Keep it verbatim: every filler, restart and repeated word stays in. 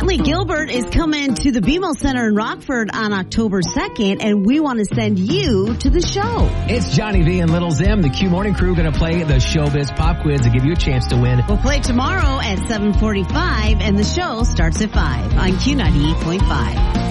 Brantley Gilbert is coming to the B M O Center in Rockford on October second, and we want to send you to the show. It's Johnny V and Little Zim. The Q Morning Crew going to play the Showbiz Pop Quiz to give you a chance to win. We'll play tomorrow at seven forty-five, and the show starts at five on Q ninety-eight point five.